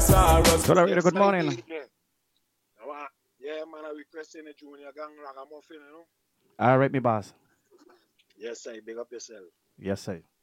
Good Yes, I morning. did. Yeah, man, I requesting a junior gang ragamuffin, you know. All right, me boss. Yes, I big up yourself. Yes, sir.